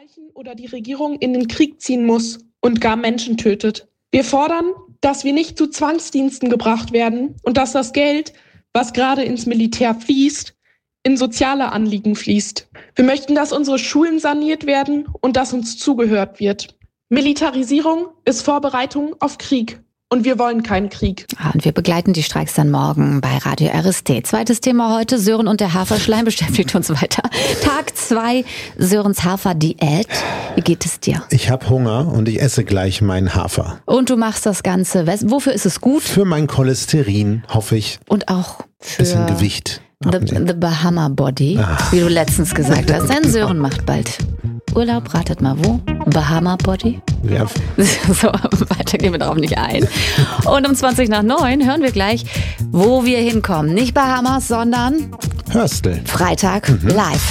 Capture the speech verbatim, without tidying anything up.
streichen oder die Regierung in den Krieg ziehen muss und gar Menschen tötet. Wir fordern, dass wir nicht zu Zwangsdiensten gebracht werden und dass das Geld, was gerade ins Militär fließt, in soziale Anliegen fließt. Wir möchten, dass unsere Schulen saniert werden und dass uns zugehört wird. Militarisierung ist Vorbereitung auf Krieg. Und wir wollen keinen Krieg. Und wir begleiten die Streiks dann morgen bei Radio R S T. Zweites Thema heute, Sören und der Haferschleim beschäftigt uns weiter. Tag zwei, Sörens Haferdiät. Wie geht es dir? Ich habe Hunger und ich esse gleich meinen Hafer. Und du machst das Ganze, wofür ist es gut? Für mein Cholesterin, hoffe ich. Und auch für bisschen Gewicht. The, the Bahama Body, Ach. wie du letztens gesagt hast. Denn Sören macht bald Urlaub, ratet mal wo? Bahama Body? Ja. So, weiter gehen wir darauf nicht ein. Und um zwanzig nach neun hören wir gleich, wo wir hinkommen. Nicht Bahamas, sondern Hörstel. Freitag mhm. live.